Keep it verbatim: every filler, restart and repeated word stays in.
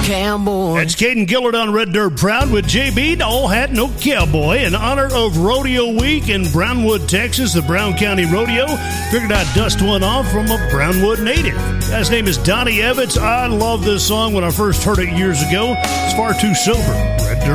cowboy. That's Caden Gillard on Red Dirt Proud with J B, the Old Hat No Cowboy. In honor of Rodeo Week in Brownwood, Texas, the Brown County Rodeo, figured I'd dust one off from a Brownwood native. His name is Donnie Evans. I love this song when I first heard it years ago. It's far too sober. Red Dirt